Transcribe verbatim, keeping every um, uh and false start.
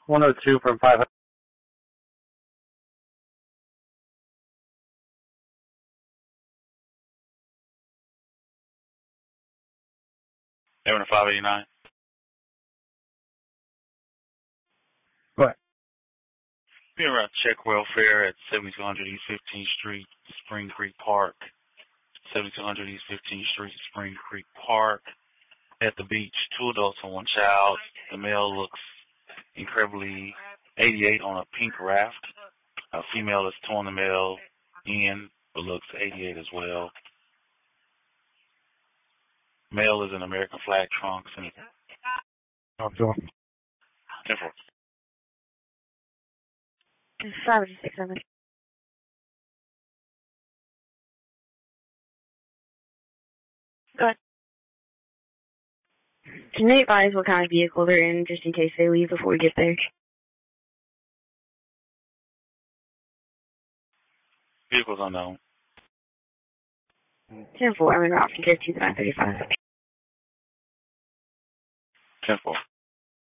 one oh two from five hundred. Avenue five eighty-nine. Go ahead. Be around check welfare at seventy-two hundred East fifteenth Street, Spring Creek Park. seventy-two hundred East fifteenth Street, Spring Creek Park. At the beach, two adults and one child. The male looks incredibly eighty-eight on a pink raft. A female is towing the male in, but looks eighty-eight as well. Male is in American flag trunks and Outdoor. temporal. Five six seven. Go ahead. Can they advise what kind of vehicle they're in, just in case they leave before we get there? Vehicles unknown. ten four, I'm in route from two nine thirty-five. ten four.